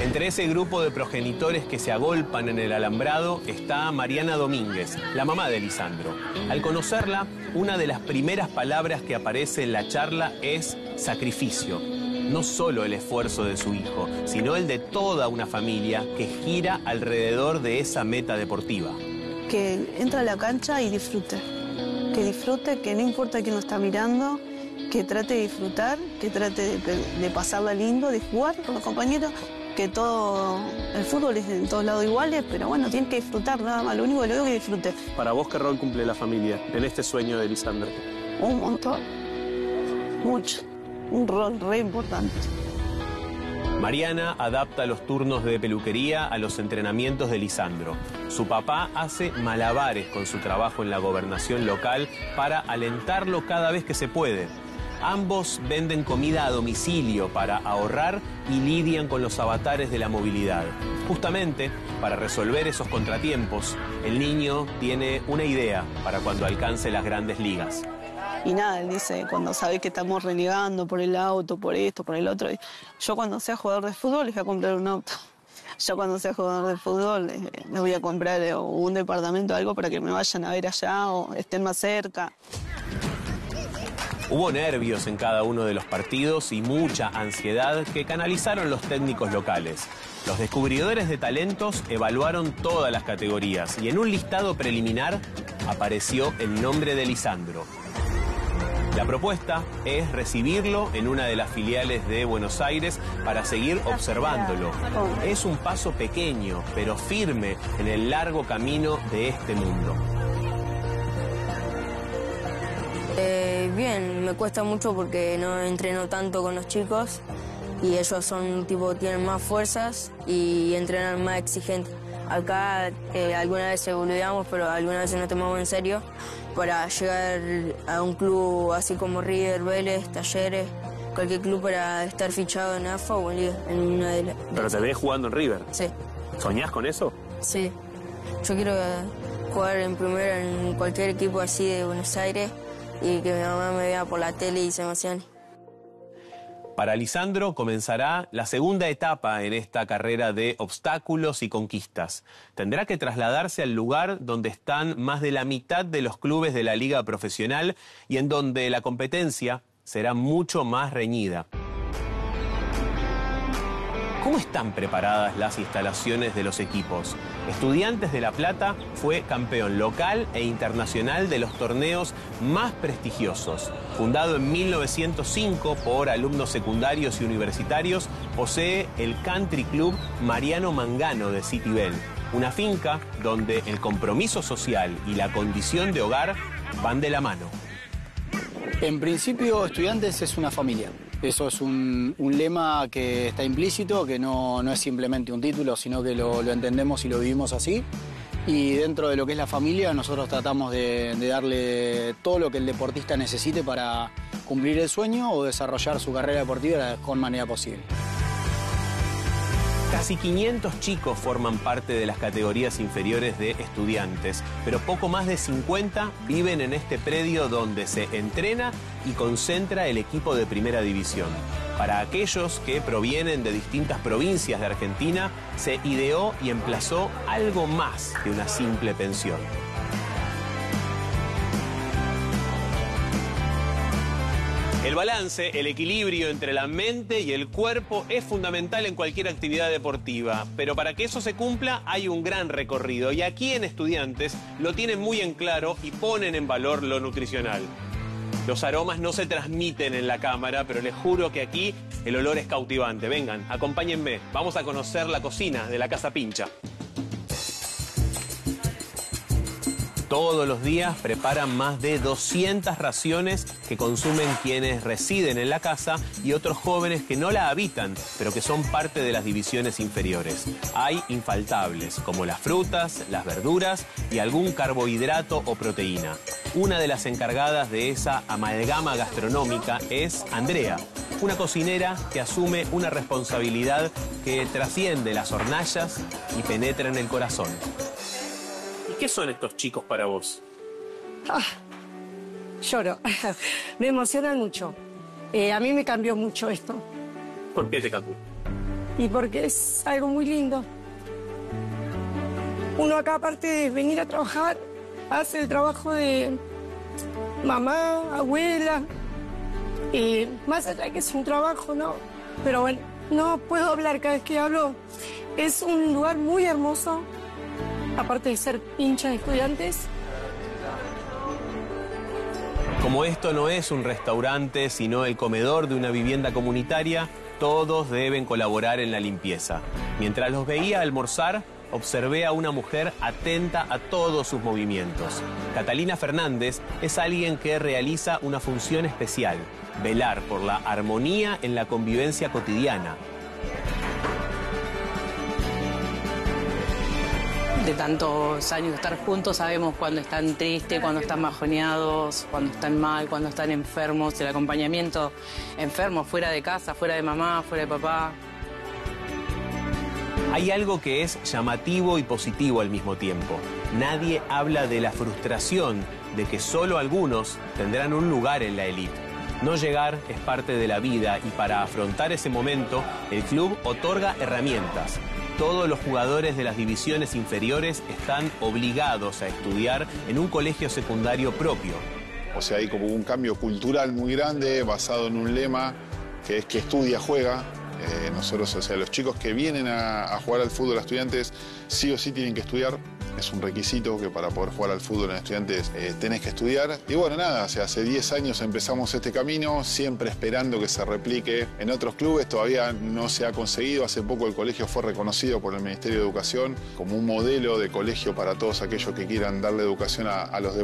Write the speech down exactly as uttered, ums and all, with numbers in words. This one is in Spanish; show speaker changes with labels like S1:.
S1: Entre ese grupo de progenitores que se agolpan en el alambrado está Mariana Domínguez, la mamá de Lisandro. Al conocerla, una de las primeras palabras que aparece en la charla es sacrificio. No solo el esfuerzo de su hijo, sino el de toda una familia que gira alrededor de esa meta deportiva.
S2: Que entre a la cancha y disfrute. Que disfrute, que no importa quién lo está mirando, que trate de disfrutar, que trate de, de pasarla lindo, de jugar con los compañeros. Que todo, el fútbol es en todos lados iguales, pero bueno, tiene que disfrutar nada más, lo único que le digo es que disfrute.
S1: Para vos, ¿qué rol cumple la familia en este sueño de Lisandro?
S2: Un montón, mucho, un rol re importante.
S1: Mariana adapta los turnos de peluquería a los entrenamientos de Lisandro. Su papá hace malabares con su trabajo en la gobernación local para alentarlo cada vez que se puede. Ambos venden comida a domicilio para ahorrar y lidian con los avatares de la movilidad. Justamente, para resolver esos contratiempos, el niño tiene una idea para cuando alcance las grandes ligas.
S2: Y nada, él dice, cuando sabe que estamos renegando por el auto, por esto, por el otro, yo cuando sea jugador de fútbol les voy a comprar un auto. Yo cuando sea jugador de fútbol les, les voy a comprar eh, un departamento o algo para que me vayan a ver allá o estén más cerca.
S1: Hubo nervios en cada uno de los partidos y mucha ansiedad que canalizaron los técnicos locales. Los descubridores de talentos evaluaron todas las categorías y en un listado preliminar apareció el nombre de Lisandro. La propuesta es recibirlo en una de las filiales de Buenos Aires para seguir observándolo. Es un paso pequeño, pero firme en el largo camino de este mundo.
S3: Eh, bien, me cuesta mucho porque no entreno tanto con los chicos y ellos son tipo tienen más fuerzas y entrenan más exigentes. Acá eh, algunas veces boludeamos, pero algunas veces nos tomamos en serio para llegar a un club así como River, Vélez, Talleres, cualquier club para estar fichado en A F A o en Liga, en una de las.
S1: ¿Pero te ves jugando en River?
S3: Sí.
S1: ¿Soñás con eso?
S3: Sí. Yo quiero jugar en primera en cualquier equipo así de Buenos Aires y que mi mamá me vea por la tele y se emocione.
S1: Para Lisandro comenzará la segunda etapa en esta carrera de obstáculos y conquistas. Tendrá que trasladarse al lugar donde están más de la mitad de los clubes de la liga profesional y en donde la competencia será mucho más reñida. ¿Cómo están preparadas las instalaciones de los equipos? Estudiantes de La Plata fue campeón local e internacional de los torneos más prestigiosos. Fundado en mil novecientos cinco por alumnos secundarios y universitarios, posee el Country Club Mariano Mangano de Citibel, una finca donde el compromiso social y la condición de hogar van de la mano.
S4: En principio, Estudiantes es una familia. Eso es un, un lema que está implícito, que no, no es simplemente un título, sino que lo, lo entendemos y lo vivimos así. Y dentro de lo que es la familia, nosotros tratamos de, de darle todo lo que el deportista necesite para cumplir el sueño o desarrollar su carrera deportiva de la mejor manera posible.
S1: Casi quinientos chicos forman parte de las categorías inferiores de Estudiantes, pero poco más de cincuenta viven en este predio donde se entrena y concentra el equipo de primera división. Para aquellos que provienen de distintas provincias de Argentina, se ideó y emplazó algo más que una simple pensión. El balance, el equilibrio entre la mente y el cuerpo es fundamental en cualquier actividad deportiva, pero para que eso se cumpla hay un gran recorrido y aquí en Estudiantes lo tienen muy en claro y ponen en valor lo nutricional. Los aromas no se transmiten en la cámara, pero les juro que aquí el olor es cautivante. Vengan, acompáñenme, vamos a conocer la cocina de la Casa Pincha. Todos los días preparan más de doscientas raciones que consumen quienes residen en la casa y otros jóvenes que no la habitan, pero que son parte de las divisiones inferiores. Hay infaltables, como las frutas, las verduras y algún carbohidrato o proteína. Una de las encargadas de esa amalgama gastronómica es Andrea, una cocinera que asume una responsabilidad que trasciende las hornallas y penetra en el corazón. ¿Qué son estos chicos para vos?
S5: Ah, lloro. Me emocionan mucho. Eh, a mí me cambió mucho esto.
S1: ¿Por qué te cambió?
S5: y porque es algo muy lindo. Uno acá, aparte de venir a trabajar, hace el trabajo de mamá, abuela, y más allá de que es un trabajo, ¿no? Pero bueno, no puedo hablar cada vez que hablo. Es un lugar muy hermoso, aparte de ser hincha de Estudiantes.
S1: Como esto no es un restaurante, sino el comedor de una vivienda comunitaria, todos deben colaborar en la limpieza. Mientras los veía almorzar, observé a una mujer atenta a todos sus movimientos. Catalina Fernández es alguien que realiza una función especial: velar por la armonía en la convivencia cotidiana.
S6: De tantos años de estar juntos sabemos cuando están tristes, cuando están bajoneados, cuando están mal, cuando están enfermos. El acompañamiento enfermos, fuera de casa, fuera de mamá, fuera de papá.
S1: Hay algo que es llamativo y positivo al mismo tiempo. Nadie habla de la frustración de que solo algunos tendrán un lugar en la élite. No llegar es parte de la vida y para afrontar ese momento, el club otorga herramientas. Todos los jugadores de las divisiones inferiores están obligados a estudiar en un colegio secundario propio.
S7: O sea, hay como un cambio cultural muy grande basado en un lema que es que estudia, juega. Eh, nosotros, o sea, los chicos que vienen a, a jugar al fútbol a Estudiantes sí o sí tienen que estudiar. Es un requisito que para poder jugar al fútbol en Estudiantes eh, tenés que estudiar. Y bueno, nada, o sea, hace diez años empezamos este camino, siempre esperando que se replique en otros clubes. Todavía no se ha conseguido. Hace poco el colegio fue reconocido por el Ministerio de Educación como un modelo de colegio para todos aquellos que quieran darle educación a, a los deportes.